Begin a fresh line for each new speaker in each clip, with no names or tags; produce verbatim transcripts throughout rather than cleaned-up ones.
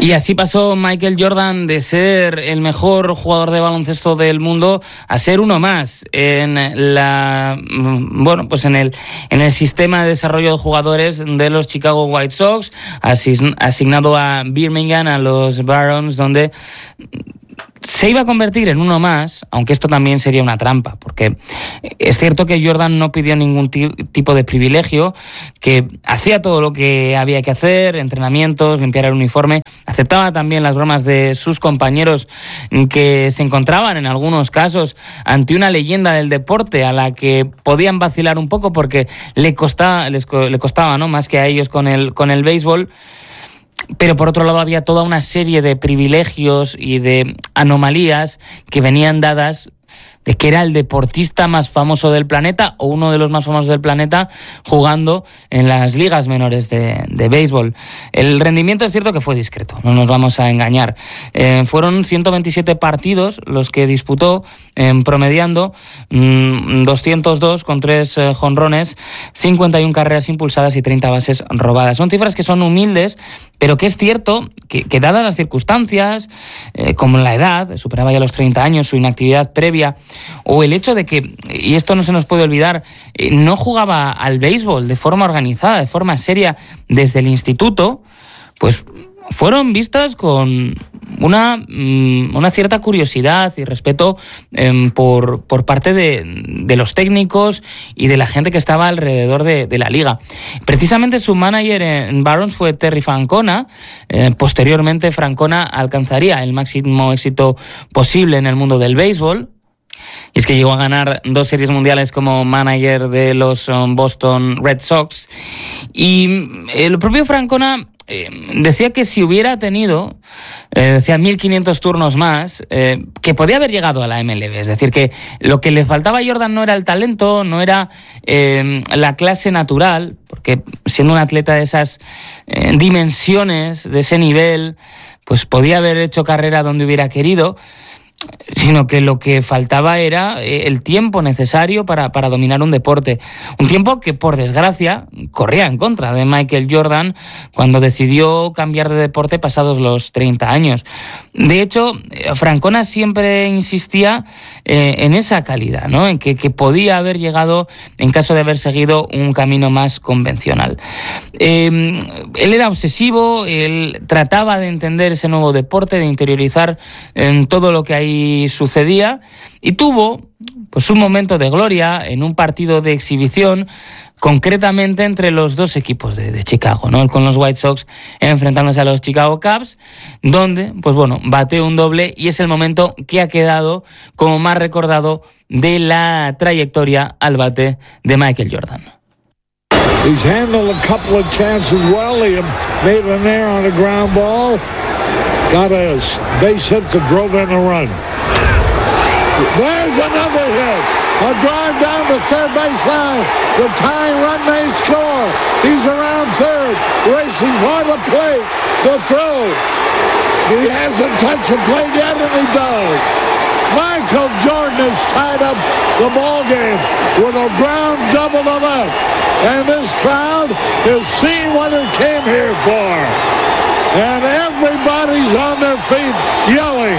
Y así pasó Michael Jordan de ser el mejor jugador de baloncesto del mundo a ser uno más en la bueno pues en el en el sistema de desarrollo de jugadores de los Chicago White Sox, asignado a Birmingham, a los Barons, donde se iba a convertir en uno más, aunque esto también sería una trampa, porque es cierto que Jordan no pidió ningún t- tipo de privilegio, que hacía todo lo que había que hacer, entrenamientos, limpiar el uniforme, aceptaba también las bromas de sus compañeros que se encontraban en algunos casos ante una leyenda del deporte a la que podían vacilar un poco porque le costaba, les, le costaba, ¿no?, más que a ellos con el, con el béisbol. Pero por otro lado había toda una serie de privilegios y de anomalías que venían dadas de que era el deportista más famoso del planeta o uno de los más famosos del planeta jugando en las ligas menores de, de béisbol. El rendimiento es cierto que fue discreto, no nos vamos a engañar. Eh, fueron ciento veintisiete partidos los que disputó, eh, promediando mmm, doscientos dos con tres eh, jonrones, cincuenta y una carreras impulsadas y treinta bases robadas. Son cifras que son humildes, pero que es cierto que, que dadas las circunstancias, eh, como la edad, superaba ya los treinta años, su inactividad previa, o el hecho de que, y esto no se nos puede olvidar, eh, no jugaba al béisbol de forma organizada, de forma seria desde el instituto, pues fueron vistas con una, una cierta curiosidad y respeto eh, por, por parte de, de los técnicos y de la gente que estaba alrededor de, de la liga. Precisamente su manager en Barons fue Terry Francona. Eh, posteriormente Francona alcanzaría el máximo éxito posible en el mundo del béisbol. Y es que llegó a ganar dos series mundiales como manager de los Boston Red Sox. Y el propio Francona eh, decía que si hubiera tenido, eh, decía, mil quinientos turnos más, eh, que podía haber llegado a la M L B. Es decir, que lo que le faltaba a Jordan no era el talento, no era eh, la clase natural, porque siendo un atleta de esas eh, dimensiones, de ese nivel, pues podía haber hecho carrera donde hubiera querido, sino que lo que faltaba era el tiempo necesario para, para dominar un deporte. Un tiempo que, por desgracia, corría en contra de Michael Jordan cuando decidió cambiar de deporte pasados los treinta años. De hecho, Francona siempre insistía eh, en esa calidad, ¿no?, en que, que podía haber llegado en caso de haber seguido un camino más convencional. Eh, él era obsesivo, él trataba de entender ese nuevo deporte, de interiorizar en todo lo que ahí sucedía, y tuvo pues un momento de gloria en un partido de exhibición, concretamente entre los dos equipos de, de Chicago, ¿no?, con los White Sox enfrentándose a los Chicago Cubs, donde pues bueno, bateó un doble, y es el momento que ha quedado como más recordado de la trayectoria al bate de Michael Jordan.
He's handled a couple of chances well. He made an error on a ground ball. Got a base hit that drove in a run. There's another hit. A drive down the third baseline. The tying run may score. He's around third, racing for the plate. The throw. He hasn't touched the plate yet, and he does. Michael Jordan has tied up the ball game with a ground double to left. And this crowd has seen what it came here for. And everybody's on their feet yelling.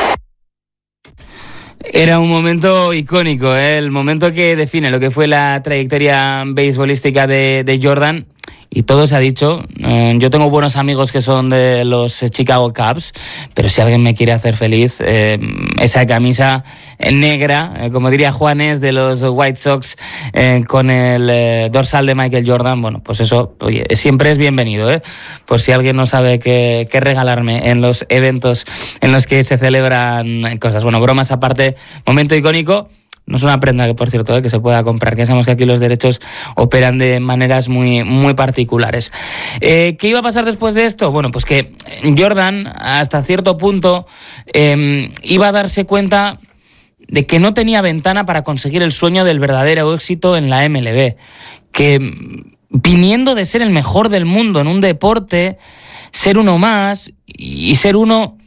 Era un momento icónico, ¿eh? El momento que define lo que fue la trayectoria beisbolística de, de Jordan. Y todo se ha dicho. Eh, yo tengo buenos amigos que son de los Chicago Cubs, pero si alguien me quiere hacer feliz, eh, esa camisa negra, eh, como diría Juanes, de los White Sox, eh, con el eh, dorsal de Michael Jordan, bueno, pues eso, oye, siempre es bienvenido, ¿eh? Por si alguien no sabe qué, qué regalarme en los eventos en los que se celebran cosas. Bueno, bromas aparte, momento icónico. No es una prenda que, por cierto, eh, que se pueda comprar, que sabemos que aquí los derechos operan de maneras muy, muy particulares. Eh, ¿Qué iba a pasar después de esto? Bueno, pues que Jordan, hasta cierto punto, eh, iba a darse cuenta de que no tenía ventana para conseguir el sueño del verdadero éxito en la M L B. Que viniendo de ser el mejor del mundo en un deporte, ser uno más y ser uno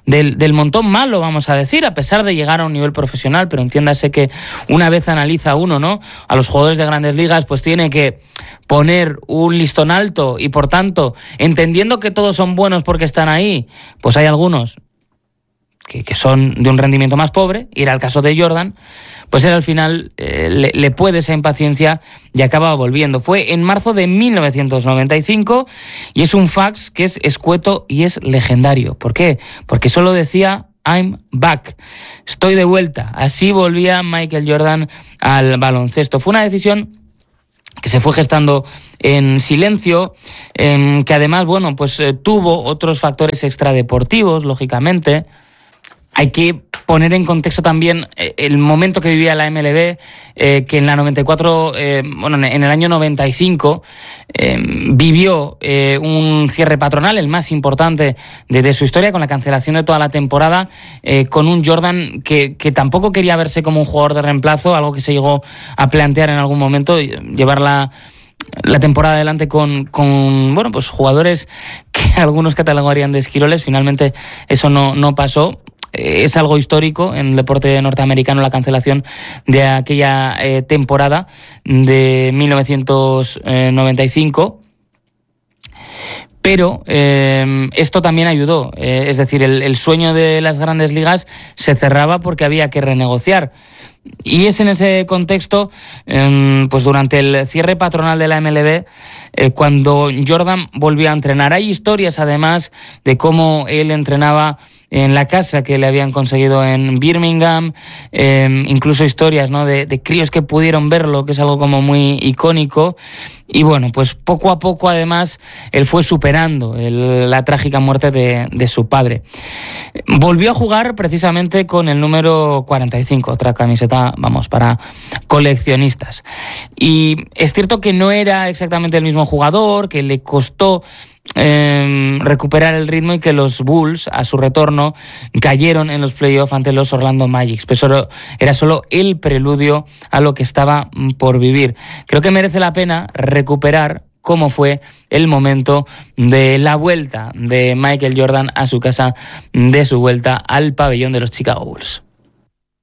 del, del montón malo, vamos a decir, a pesar de llegar a un nivel profesional, pero entiéndase que una vez analiza uno, ¿no?, a los jugadores de grandes ligas, pues tiene que poner un listón alto y, por tanto, entendiendo que todos son buenos porque están ahí, pues hay algunos que, que son de un rendimiento más pobre, y era el caso de Jordan, pues él al final eh, le, le puede esa impaciencia y acaba volviendo. Fue en marzo de mil novecientos noventa y cinco y es un fax que es escueto y es legendario. ¿Por qué? Porque solo decía I'm back, estoy de vuelta. Así volvía Michael Jordan al baloncesto. Fue una decisión que se fue gestando en silencio, eh, que además, bueno, pues eh, tuvo otros factores extradeportivos, lógicamente. Hay que poner en contexto también el momento que vivía la M L B, eh, que en la noventa y cuatro, eh, bueno, en el año noventa y cinco, eh, vivió eh, un cierre patronal, el más importante de, de su historia, con la cancelación de toda la temporada, eh, con un Jordan que, que tampoco quería verse como un jugador de reemplazo, algo que se llegó a plantear en algún momento, llevar la la temporada adelante con, con bueno, pues jugadores que algunos catalogarían de esquiroles. Finalmente eso no, no pasó. Es algo histórico en el deporte norteamericano la cancelación de aquella eh, temporada de mil novecientos noventa y cinco. Pero eh, esto también ayudó, eh, es decir, el, el sueño de las grandes ligas se cerraba porque había que renegociar. Y es en ese contexto, eh, pues durante el cierre patronal de la M L B, eh, cuando Jordan volvió a entrenar. Hay historias además de cómo él entrenaba en la casa que le habían conseguido en Birmingham, eh, incluso historias, ¿no?, de, de críos que pudieron verlo, que es algo como muy icónico. Y bueno, pues poco a poco además él fue superando el, la trágica muerte de, de su padre. Volvió a jugar precisamente con el número cuarenta y cinco, otra camiseta, vamos, para coleccionistas. Y es cierto que no era exactamente el mismo jugador, que le costó Eh, recuperar el ritmo y que los Bulls a su retorno cayeron en los playoffs ante los Orlando Magic, pero era solo el preludio a lo que estaba por vivir. Creo que merece la pena recuperar cómo fue el momento de la vuelta de Michael Jordan a su casa, de su vuelta al pabellón de los Chicago Bulls.